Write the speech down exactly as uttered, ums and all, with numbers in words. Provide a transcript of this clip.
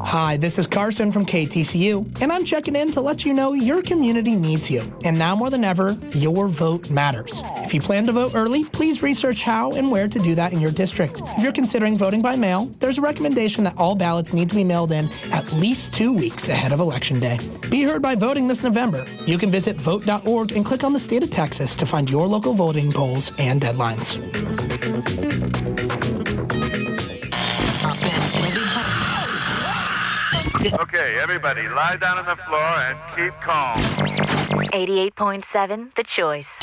Hi, this is Carson from K T C U, and I'm checking in to let you know your community needs you. And now more than ever, your vote matters. If you plan to vote early, please research how and where to do that in your district. If you're considering voting by mail, there's a recommendation that all ballots need to be mailed in at least two weeks ahead of Election Day. Be heard by voting this November. You can visit vote dot org and click on the state of Texas to find your local voting polls and deadlines. Okay, everybody, lie down on the floor and keep calm. eighty-eight point seven, The Choice.